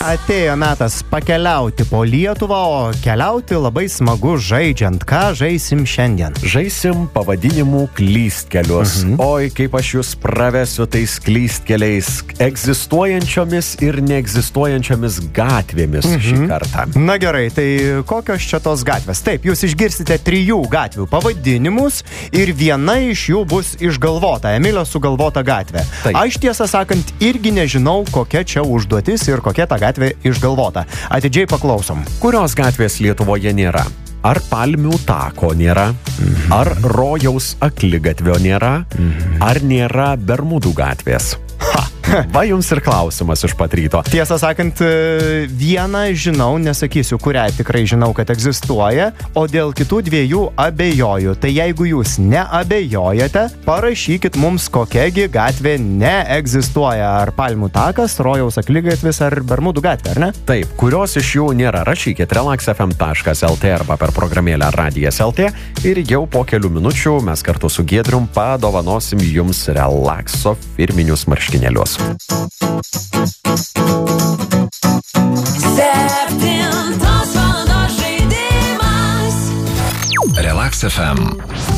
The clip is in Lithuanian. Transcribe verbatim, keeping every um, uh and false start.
Atėjo metas pakeliauti po Lietuvą, o keliauti labai smagu žaidžiant. Ką žaisim šiandien? Žaisim pavadinimų klystkelius. Mhm. Oi, kaip aš jūs pravesiu tais klystkeliais, egzistuojančiomis ir neegzistuojančiomis gatvėmis mhm. šį kartą. Na gerai, tai kokios čia tos gatvės? Taip, jūs išgirsite trijų gatvių pavadinimus ir viena iš jų bus išgalvota, Emilio sugalvota gatvė. Taip. Aš tiesą sakant irgi nežinau, kokia čia užduotis ir kokia ta gatvė išgalvota. Atidžiai paklausom. Kurios gatvės Lietuvoje nėra? Ar Palmių tako nėra? Mhm. Ar Rojaus akligatvio nėra? Mhm. Ar nėra Bermudų gatvės? Ha! Va jums ir klausimas iš pat ryto. Tiesą sakant, vieną žinau, nesakysiu, kurią tikrai žinau, kad egzistuoja, o dėl kitų dviejų abejoju. Tai jeigu jūs neabejojate, parašykit mums, kokiagi gatvė neegzistuoja. Ar Palmių takas, Rojaus akligatvis ar Bermudų gatvė, ar ne? Taip, kurios iš jų nėra, rašykit relax f m taškas l t arba per programėlę radijas taškas l t ir jau po kelių minučių mes kartu su Giedrium padovanosim jums Relaxo firminius marškinėlius. Septintos valandos žaidimas. Relax F M.